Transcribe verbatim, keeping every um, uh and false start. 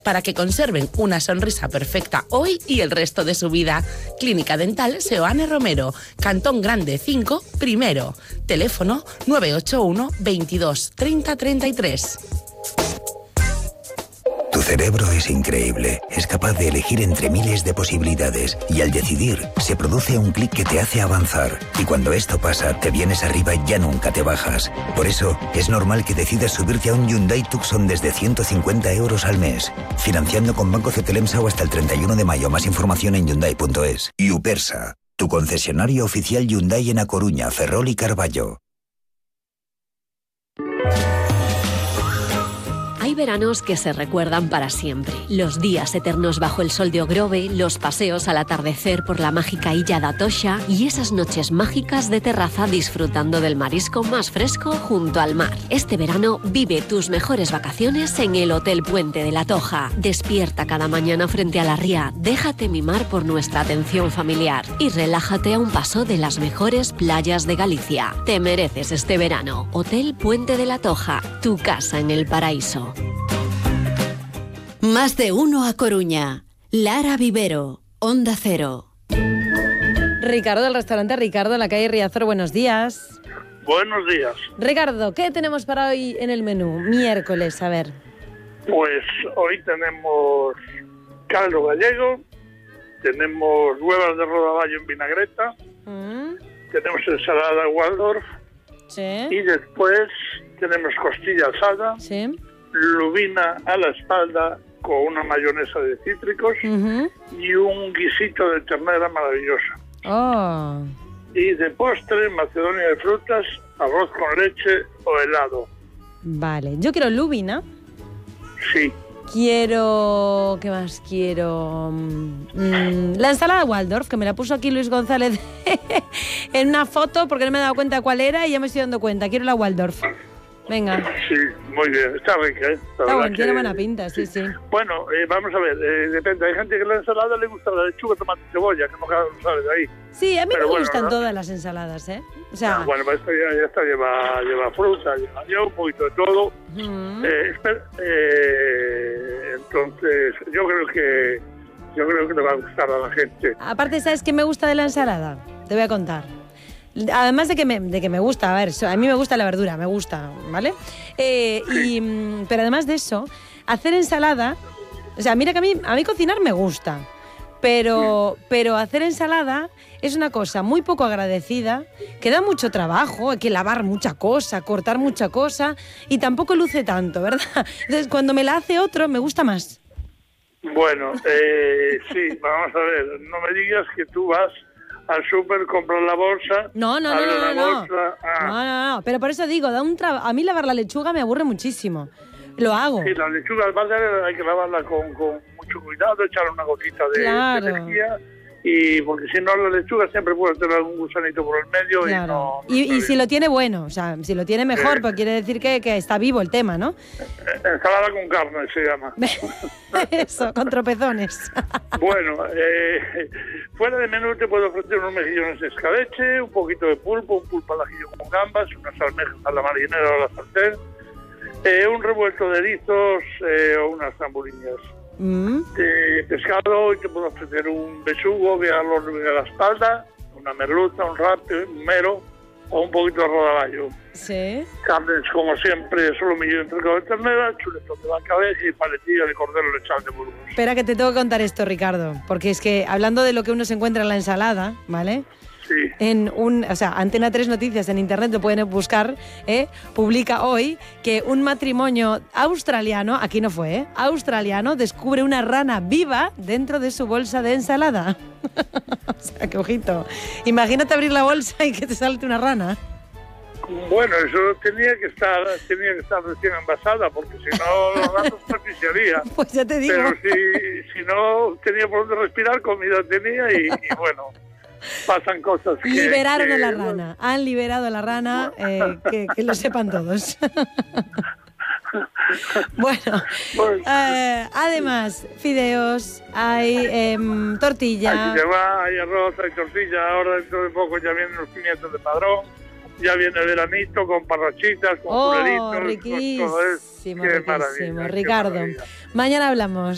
para que conserven una sonrisa perfecta hoy y el resto de su vida. Clínica Dental Seoane Romero, Cantón Grande cinco, primero. Teléfono nueve ocho uno, veintidós, treinta, treinta y tres. Tu cerebro es increíble, es capaz de elegir entre miles de posibilidades y al decidir se produce un clic que te hace avanzar y cuando esto pasa te vienes arriba y ya nunca te bajas. Por eso es normal que decidas subirte a un Hyundai Tucson desde ciento cincuenta euros al mes, financiando con Banco Cetelemsa o hasta el treinta y uno de mayo. Más información en Hyundai punto es. Upersa, tu concesionario oficial Hyundai en A Coruña, Ferrol y Carballo. Hay veranos que se recuerdan para siempre. Los días eternos bajo el sol de Ogrove, los paseos al atardecer por la mágica Illa da Toxa y esas noches mágicas de terraza disfrutando del marisco más fresco junto al mar. Este verano vive tus mejores vacaciones en el Hotel Puente de la Toja. Despierta cada mañana frente a la ría, déjate mimar por nuestra atención familiar y relájate a un paso de las mejores playas de Galicia. Te mereces este verano. Hotel Puente de la Toja, tu casa en el paraíso. Más de uno a Coruña. Lara Vivero, Onda Cero. Ricardo del restaurante Ricardo en la calle Riazor, buenos días. Buenos días. Ricardo, ¿qué tenemos para hoy en el menú? Miércoles, a ver. Pues hoy tenemos caldo gallego, tenemos huevas de rodaballo en vinagreta, mm. tenemos ensalada Waldorf, sí. Y después tenemos costilla asada, sí. lubina a la espalda con una mayonesa de cítricos uh-huh. y un guisito de ternera maravillosa. Oh. Y de postre, macedonia de frutas, arroz con leche o helado. Vale, yo quiero lubina. Sí. Quiero... ¿Qué más quiero? Mm, la ensalada Waldorf, que me la puso aquí Luis González en una foto porque no me he dado cuenta cuál era y ya me estoy dando cuenta. Quiero la Waldorf. Venga. Sí, muy bien. Está rica, ¿eh? Está bueno, tiene buena pinta, sí, sí. Bueno, eh, vamos a ver, eh, depende. Hay gente que la ensalada le gusta la lechuga, tomate y cebolla, que no sale de ahí. Sí, a mí Pero me bueno, gustan ¿no? todas las ensaladas, ¿eh? O sea... Ah, bueno, pues esto ya, ya está, lleva, lleva fruta, lleva, lleva un poquito de todo. Uh-huh. eh, espera, eh, entonces, yo creo que yo creo que le va a gustar a la gente. Aparte, ¿sabes qué me gusta de la ensalada? Te voy a contar. Además de que, me, de que me gusta, a ver, a mí me gusta la verdura, me gusta, ¿vale? Eh, y, pero además de eso, hacer ensalada, o sea, mira que a mí, a mí cocinar me gusta, pero, pero hacer ensalada es una cosa muy poco agradecida, que da mucho trabajo, hay que lavar mucha cosa, cortar mucha cosa, y tampoco luce tanto, ¿verdad? Entonces, cuando me la hace otro, me gusta más. Bueno, eh, sí, vamos a ver, no me digas que tú vas al súper, compras la bolsa. No, no, no, no, no. Bolsa, ah. no, no, no. Pero por eso digo, da un tra- a mí lavar la lechuga me aburre muchísimo. Lo hago. Sí, la lechuga al balde hay que lavarla con, con mucho cuidado, echarle una gotita de, claro. de energía. Y porque si no, la lechuga siempre puede tener algún gusanito por el medio. Claro. Y, no, y, no y si lo tiene bueno, o sea, si lo tiene mejor, eh, pues quiere decir que, que está vivo el tema, ¿no? Ensalada con carne se llama. Eso, con tropezones. Bueno, eh, fuera de menú te puedo ofrecer unos mejillones de escabeche, un poquito de pulpo, un pulpo al ajillo con gambas, unas almejas a la marinera o a la sartén, eh, un revuelto de erizos eh, o unas zamburiñas. Mm. De pescado, y te puedo ofrecer un besugo que al horno de la espalda, una merluza, un rape, un mero o un poquito de rodaballo. Sí. Carnes, como siempre, solomillo entrecado de ternera, chuletón de bacalao y paletilla de cordero lechal de Burgos. Espera que te tengo que contar esto, Ricardo, porque es que hablando de lo que uno se encuentra en la ensalada, ¿vale? Sí. En un, o sea, Antena tres Noticias en internet lo pueden buscar, ¿eh? Publica hoy que un matrimonio australiano, aquí no fue, ¿eh? australiano, descubre una rana viva dentro de su bolsa de ensalada. O sea, que ojito. Imagínate abrir la bolsa y que te salte una rana. Bueno, eso tenía que estar tenía que estar recién envasada, porque si no los ratos propiciaría. Pues ya te digo. Pero si, si no tenía por dónde respirar, comida tenía y, y bueno... Pasan cosas que... Liberaron que, a la rana. Han liberado a la rana, eh, que, que lo sepan todos. Bueno, pues, eh, además, fideos, hay eh, tortilla... Hay lleva, hay arroz, hay tortilla. Ahora dentro de poco ya vienen los pimientos de padrón. Ya viene el veranito con parrachitas, con oh, pureritos, riquísimo, con todo eso. Qué riquísimo. maravilla, Ricardo, qué maravilla. Mañana hablamos.